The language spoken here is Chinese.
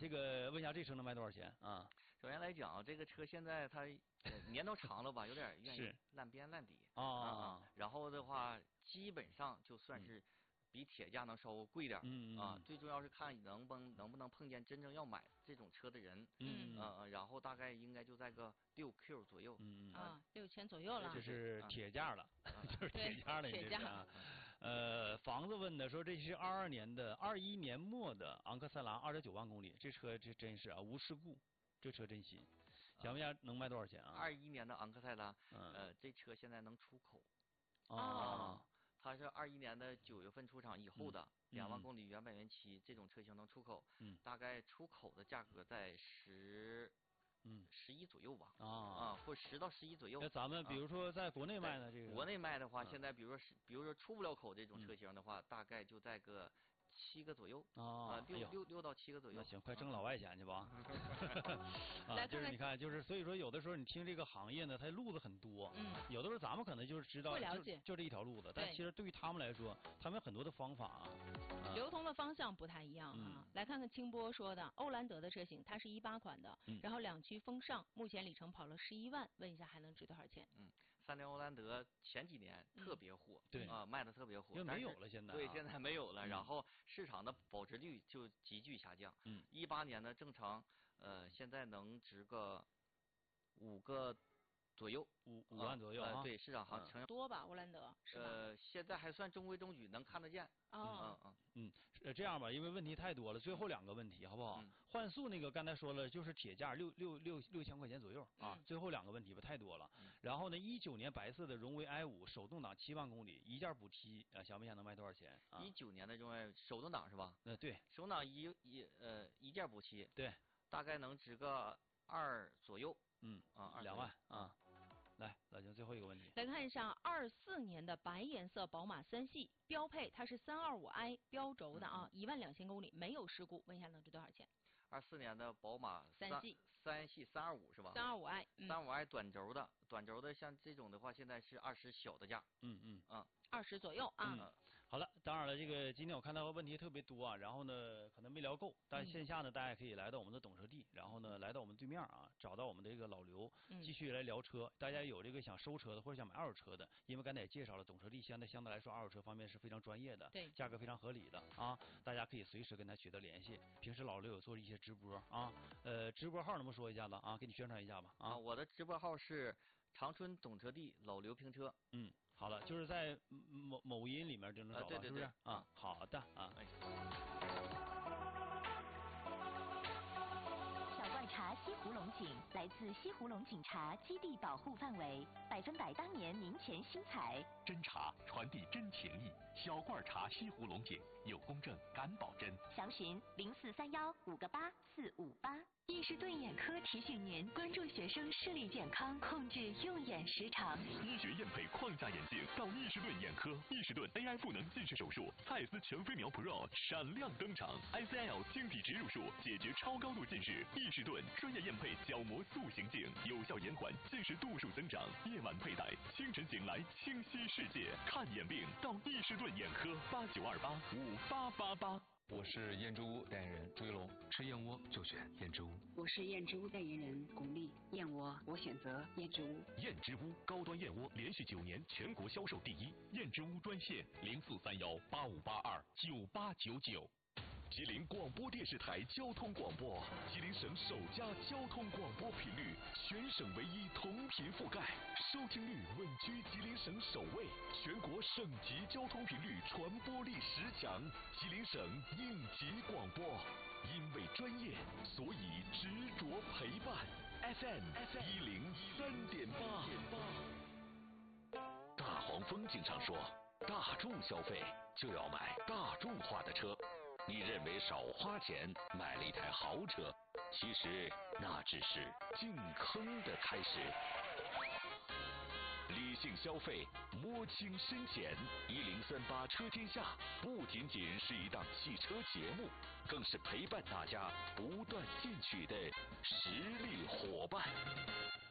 这个问一下这车能卖多少钱啊？ 首先来讲，这个车现在它年头长了吧，有点愿意烂边烂底然后的话，基本上就算是比铁价能稍微贵点最重要是看能不能碰见真正要买这种车的人然后大概应该就在个6Q 左右 6000左右了， 这是铁价了，就是铁价了， 铁价。 房子问的说这是22年的21年末的昂克赛拉2.9万公里，这车这真是无事故，这车真新，想问一下能卖多少钱啊 ？21年的昂克赛拉，这车现在能出口它是21年的9月份出厂以后的2万公里原版原漆，这种车型能出口，大概出口的价格在11左右吧，或10到11左右。 那咱们比如说在国内卖呢，这个国内卖的话，现在比如说出不了口这种车型的话，大概就在个7个左右6到7个左右。 那行，快挣老外钱去吧。就是你看，就是所以说有的时候你听这个行业呢，它路子很多。有的时候咱们可能就是知道就这一条路子，但其实对于他们来说，他们有很多的方法流通的方向不太一样来看看清波说的欧蓝德的车型，它是18款的，然后2驱风尚，目前里程跑了11万，问一下还能值多少钱 ？3联欧蓝德前几年特别火， 对卖的特别火， 因为没有了现在。 对，现在没有了，然后市场的保值率就急剧下降。18年呢正常现在能值个5个左右，5 万左右对，市场行情多吧，欧蓝德是吧？ 现在还算中规中矩，能看得见。 这样吧，因为问题太多了，最后2个问题好不好？换速那个刚才说了，就是铁价6000块钱左右最后2个问题吧，太多了。然后呢，19年白色的荣威 i5 手动挡7万公里，一件补漆想问一下能卖多少钱 ？19年的荣威手动挡是吧？ 对， 手动挡一件补漆， 对， 大概能值个2左右。 2万来，老秦最后一个问题， 来看一下24年的白颜色宝马3系标配，它是325i 标轴的12000公里，没有事故，问一下能值多少钱 ？24年的宝马3系325是吧 ？325i 短轴的像这种的话，现在是20小的价。 20左右好了，当然了，这个今天我看到问题特别多然后呢可能没聊够，但线下呢大家可以来到我们的懂车帝，然后呢来到我们对面找到我们的这个老刘，继续来聊车。大家有这个想收车的或者想买二手车的，因为刚才也介绍了懂车帝相对来说二手车方面是非常专业的， 对， 价格非常合理的大家可以随时跟他取得联系。平时老刘有做一些直播直播号能不能说一下子给你宣传一下吧我的直播号是长春懂车帝老刘评车。 好了，就是在某音里面就能找到， 对是不是好的小罐茶西湖龙井来自西湖龙井茶基地保护范围，100%当年民权新材， 真茶传递真情谊。小罐茶西湖龙井有公证，敢保真。 详询0431-58458。易士顿眼科提醒您关注学生视力健康，控制用眼时长。 医学验配框架眼镜到易士顿眼科，易士顿 AI 赋能近视手术，蔡司全飞秒 Pro 闪亮登场 ，ICL 晶体植入术解决超高度近视。易士顿专业验配角膜塑形镜，有效延缓近视度数增长。夜晚佩戴，清晨醒来清晰世界。看眼病到易士顿眼科，89285888。 我是燕之屋代言人朱一龙，吃燕窝就选燕之屋。 我是燕之屋代言人巩俐，燕窝我选择燕之屋。 燕之屋高端燕窝连续9年全国销售第1，燕之屋专线043185829899。吉林广播电视台交通广播，吉林省首家交通广播频率，全省唯一同频覆盖，收听率稳居吉林省首位，全国省级交通频率传播力10强，吉林省应急广播。因为专业，所以执着陪伴。FM 103.8。大黄蜂经常说，大众消费就要买大众化的车。你认为少花钱买了一台豪车，其实那只是进坑的开始。理性消费，摸清深浅。1038车天下不仅仅是一档汽车节目，更是陪伴大家不断进取的实力伙伴。